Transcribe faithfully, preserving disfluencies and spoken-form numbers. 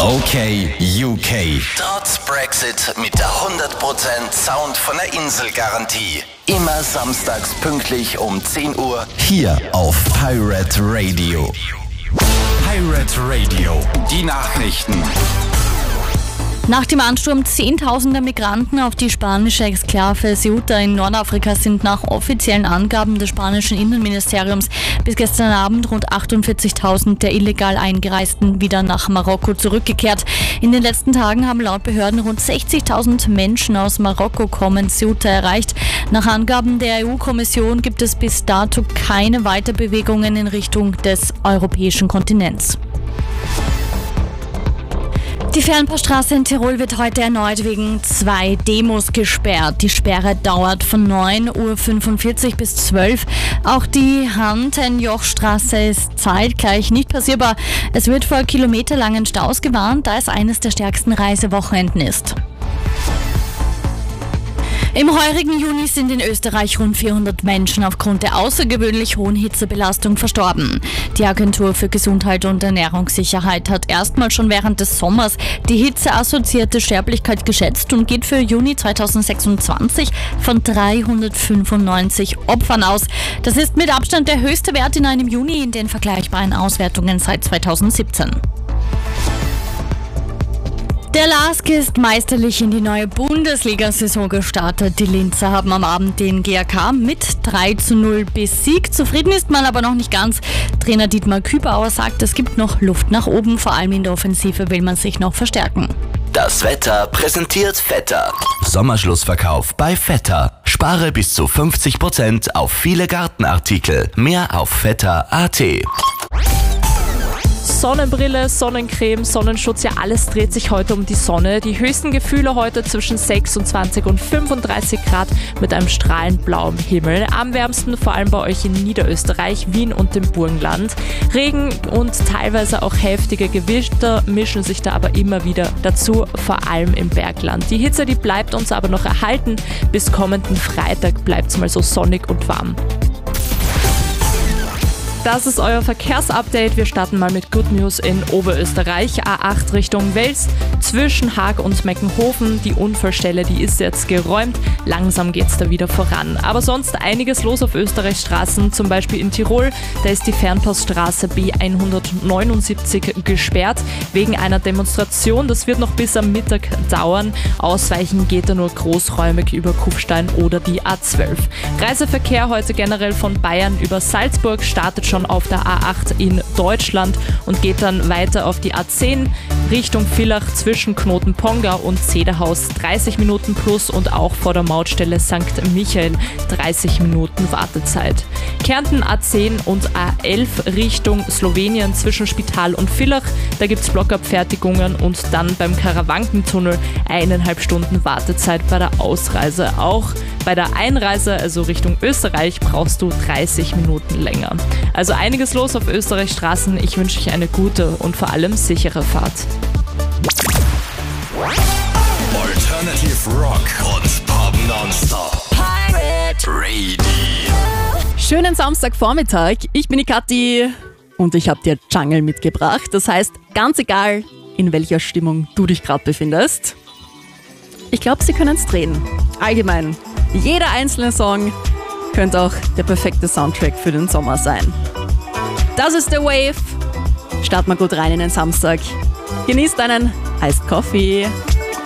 Okay, U K. Trotz Brexit mit der hundert Prozent Sound von der Insel-Garantie. Immer samstags pünktlich um zehn Uhr hier auf Pirate Radio. Pirate Radio, die Nachrichten. Nach dem Ansturm zehntausender Migranten auf die spanische Exklave Ceuta in Nordafrika sind nach offiziellen Angaben des spanischen Innenministeriums bis gestern Abend rund achtundvierzigtausend der illegal Eingereisten wieder nach Marokko zurückgekehrt. In den letzten Tagen haben laut Behörden rund sechzigtausend Menschen aus Marokko kommen Ceuta erreicht. Nach Angaben der E U-Kommission gibt es bis dato keine Weiterbewegungen in Richtung des europäischen Kontinents. Die Fernpassstraße in Tirol wird heute erneut wegen zwei Demos gesperrt. Die Sperre dauert von neun Uhr fünfundvierzig bis zwölf. Auch die Hantenjochstraße ist zeitgleich nicht passierbar. Es wird vor kilometerlangen Staus gewarnt, da es eines der stärksten Reisewochenenden ist. Im heurigen Juni sind in Österreich rund vierhundert Menschen aufgrund der außergewöhnlich hohen Hitzebelastung verstorben. Die Agentur für Gesundheit und Ernährungssicherheit hat erstmals schon während des Sommers die hitzeassoziierte Sterblichkeit geschätzt und geht für Juni zweitausendsechsundzwanzig von dreihundertfünfundneunzig Opfern aus. Das ist mit Abstand der höchste Wert in einem Juni in den vergleichbaren Auswertungen seit zweitausendsiebzehn. Der L A S K ist meisterlich in die neue Bundesliga-Saison gestartet. Die Linzer haben am Abend den G A K mit drei zu null besiegt. Zufrieden ist man aber noch nicht ganz. Trainer Dietmar Kübauer sagt, es gibt noch Luft nach oben. Vor allem in der Offensive will man sich noch verstärken. Das Wetter präsentiert Vetter. Sommerschlussverkauf bei Vetter. Spare bis zu fünfzig Prozent auf viele Gartenartikel. Mehr auf vetter punkt a t. Sonnenbrille, Sonnencreme, Sonnenschutz, ja alles dreht sich heute um die Sonne. Die höchsten Gefühle heute zwischen sechsundzwanzig und fünfunddreißig Grad mit einem strahlend blauem Himmel. Am wärmsten vor allem bei euch in Niederösterreich, Wien und dem Burgenland. Regen und teilweise auch heftige Gewitter mischen sich da aber immer wieder dazu, vor allem im Bergland. Die Hitze, die bleibt uns aber noch erhalten. Bis kommenden Freitag bleibt es mal so sonnig und warm. Das ist euer Verkehrsupdate. Wir starten mal mit Good News in Oberösterreich. A acht Richtung Wels zwischen Haag und Meckenhofen. Die Unfallstelle, die ist jetzt geräumt. Langsam geht's da wieder voran. Aber sonst einiges los auf Österreichs Straßen. Zum Beispiel in Tirol. Da ist die Fernpassstraße B hundertneunundsiebzig gesperrt wegen einer Demonstration. Das wird noch bis am Mittag dauern. Ausweichen geht da nur großräumig über Kufstein oder die A zwölf. Reiseverkehr heute generell von Bayern über Salzburg startet schon auf der A acht in Deutschland und geht dann weiter auf die A zehn Richtung Villach zwischen Knoten-Ponga und Zederhaus dreißig Minuten plus und auch vor der Mautstelle Sankt Michael dreißig Minuten Wartezeit. Kärnten A zehn und A elf Richtung Slowenien zwischen Spital und Villach, da gibt es Blockabfertigungen und dann beim Karawankentunnel eineinhalb Stunden Wartezeit bei der Ausreise. Auch bei der Einreise, also Richtung Österreich, brauchst du dreißig Minuten länger. Also einiges los auf Österreichs Straßen. Ich wünsche euch eine gute und vor allem sichere Fahrt. Alternative Rock und Pop nonstop. Pirate Radio. Schönen Samstagvormittag. Ich bin die Kathi und ich habe dir Jungle mitgebracht. Das heißt, ganz egal, in welcher Stimmung du dich gerade befindest, ich glaube, sie können es drehen. Allgemein, jeder einzelne Song könnte auch der perfekte Soundtrack für den Sommer sein. Das ist der Wave. Start mal gut rein in den Samstag. Genießt einen Iced Coffee.